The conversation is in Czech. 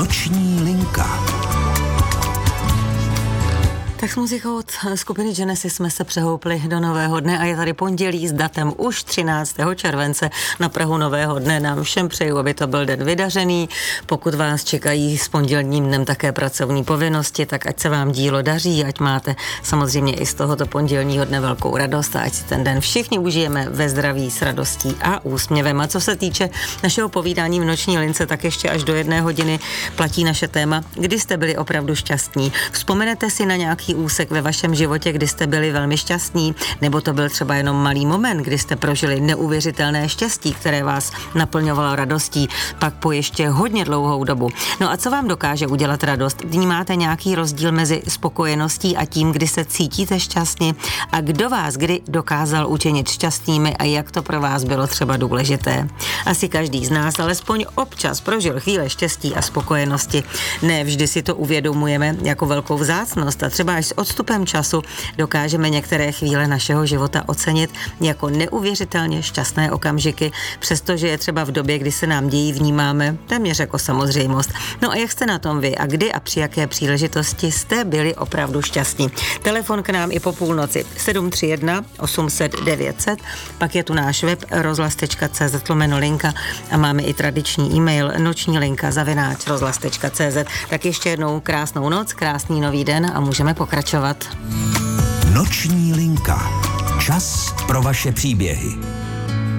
Noční linka. Tak s muzikou od skupiny Genesis jsme se přehoupli do nového dne a je tady pondělí s datem už 13. července. Na prahu nového dne nám všem přeju, aby to byl den vydařený. Pokud vás čekají s pondělním dnem také pracovní povinnosti, tak ať se vám dílo daří, ať máte samozřejmě i z tohoto pondělního dne velkou radost a ať si ten den všichni užijeme ve zdraví s radostí a úsměvem. A co se týče našeho povídání v noční lince, tak ještě až do 1 hodiny platí naše téma, kdy jste byli opravdu šťastní. Vzpomenete si na nějaký úsek ve vašem životě, kdy jste byli velmi šťastní, nebo to byl třeba jenom malý moment, kdy jste prožili neuvěřitelné štěstí, které vás naplňovalo radostí, pak po ještě hodně dlouhou dobu. No a co vám dokáže udělat radost? Vnímáte nějaký rozdíl mezi spokojeností a tím, kdy se cítíte šťastně? A kdo vás kdy dokázal učinit šťastnými a jak to pro vás bylo třeba důležité? Asi každý z nás alespoň občas prožil chvíle štěstí a spokojenosti. Ne vždy si to uvědomujeme jako velkou vzácnost a třeba až s odstupem času dokážeme některé chvíle našeho života ocenit jako neuvěřitelně šťastné okamžiky, přestože je třeba v době, kdy se nám dějí, vnímáme téměř jako samozřejmost. No a jak jste na tom vy a kdy a při jaké příležitosti jste byli opravdu šťastní? Telefon k nám i po půlnoci 731 800 900, pak je tu náš web rozhlas.cz/linka a máme i tradiční e-mail nočnilinka@rozhlas.cz. Tak ještě jednou krásnou noc, krásný nový den a můžeme pokračovat. Noční linka. Čas pro vaše příběhy.